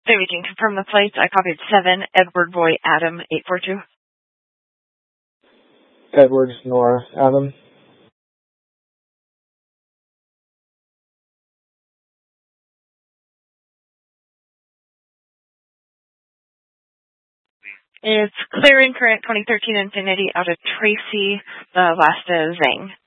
So we can confirm the plates. I copied 7, Edward Boy Adam 842. Edward Nora Adam. It's clear and current 2013 Infiniti out of Tracy. The last is Zhang.